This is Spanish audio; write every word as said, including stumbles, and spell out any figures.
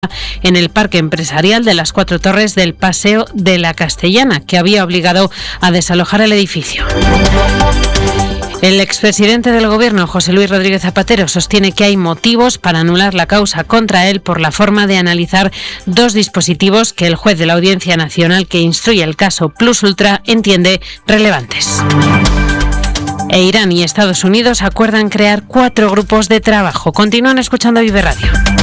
en el parque empresarial de las Cuatro Torres del Paseo de la Castellana, que había obligado a desalojar el edificio. El expresidente del Gobierno, José Luis Rodríguez Zapatero, sostiene que hay motivos para anular la causa contra él por la forma de analizar dos dispositivos que el juez de la Audiencia Nacional que instruye el caso Plus Ultra entiende relevantes. E Irán y Estados Unidos acuerdan crear cuatro grupos de trabajo. Continúan escuchando Vive Radio.